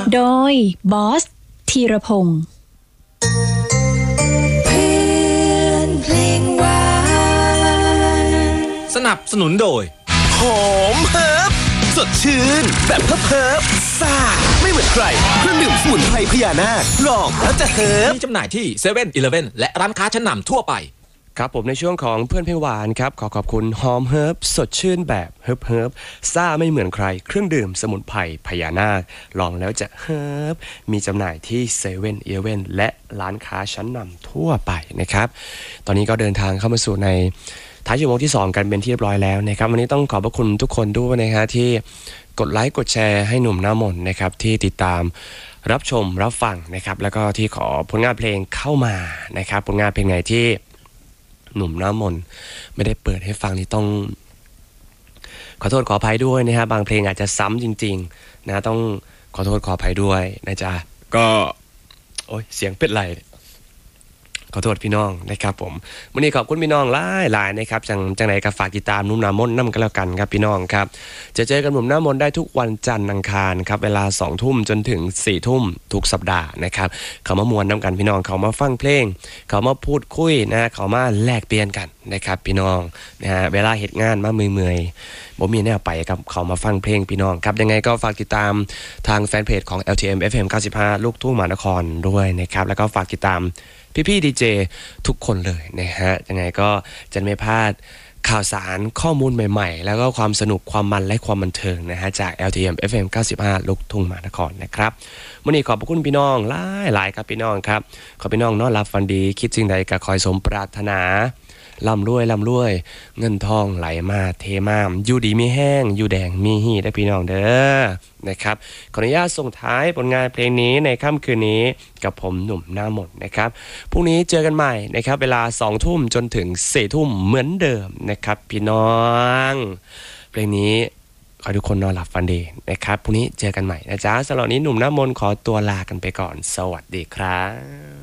โดยบอสธีรพงศ์สนับสนุนโดยหอมเฮิร์บสดชื่นแบบเฮิร์บซ่าไม่เหมือนใครเครื่องดื่มสมุนไพรพญานาคลองแล้วจะเฮิร์บมีจำหน่ายที่เซเว่นอีเลฟเว่นและร้านค้าชั้นนำทั่วไปครับผมในช่วงของเพื่อนเพลงหวานครับขอบคุณหอมเฮิร์บสดชื่นแบบเฮิร์บซ่าไม่เหมือนใครเครื่องดื่มสมุนไพรพญานาคลองแล้วจะเฮิร์บมีจำหน่ายที่เซเว่นอีเลฟเว่นและร้านค้าชั้นนำทั่วไปนะครับตอนนี้ก็เดินทางเข้ามาสู่ในท้ายชั่วโมงที่2กันเป็นที่เรียบร้อยแล้วนะครับวันนี้ต้องขอบพระคุณทุกคนด้วยนะฮะที่กดไลค์กดแชร์ให้หนุ่มหน้ามนต์นะครับที่ติดตามรับชมรับฟังนะครับแล้วก็ที่ขอผลงานเพลงเข้ามานะครับผลงานเพลงไหนที่หนุ่มหน้ามนต์ไม่ได้เปิดให้ฟังนี่ต้องขอโทษขออภัยด้วยนะฮะบางเพลงอาจจะซ้ำจริงๆนะต้องขอโทษขออภัยด้วยนะจ๊ะก็โอ้ยเสียงเป็ดไหลขอโทษพี่น้องนะครับผมวันนี้ขอบคุณพี่น้องหลายนะครับจังไหนก็ฝากติดตามหนุ่มหน้ามนต์นำกันแล้วกันครับพี่น้องครับจะเจอกันหนุ่มหน้ามนต์ได้ทุกวันจันทร์อังคารครับเวลา 20:00 นจนถึง 4:00 นทุกสัปดาห์นะครับเขามามวนนำกันพี่น้องเขามาฟังเพลงเขามาพูดคุยนะเขามาแลกเปลี่ยนกันนะครับพี่น้องนะฮะเวลาเฮ็ดงานมาเมื่อยบ่มีแนวไปครับเขามาฟังเพลงพี่น้องครับยังไงก็ฝากติดตามทางแฟนเพจของ LTM FM 95ลูกทุ่งมหานครด้วยนะครับแล้วก็ฝากติดตามพี่ดีเจทุกคนเลยนะฮะยังไงก็จะไม่พลาดข่าวสารข้อมูลใหม่ๆแล้วก็ความสนุกความมันและความบันเทิงนะฮะจาก LTM FM 95ลูกทุ่งมหานครนะครับวันนี้ขอบพระคุณพี่น้องหลายครับพี่น้องครับขอพี่น้องนอนหลับฝันดีคิดสิ่งใดก็คอยสมปรารถนาร่ำรวยเงินทองไหลมาเทมาอยู่ดีมีแห้งอยู่แดงมีหีได้พี่น้องเด้อนะครับขออนุญาตส่งท้ายผลงานเพลงนี้ในค่ำคืนนี้กับผมหนุ่มหน้ามนต์นะครับพรุ่งนี้เจอกันใหม่นะครับเวลา 20:00 นจนถึง 4:00 นเหมือนเดิมนะครับพี่น้องเพลงนี้ขอทุกคนนอนหลับฝันดีนะครับพรุ่งนี้เจอกันใหม่นะจ๊ะสำหรับนี้หนุ่มหน้ามนต์ขอตัวลากันไปก่อนสวัสดีครับ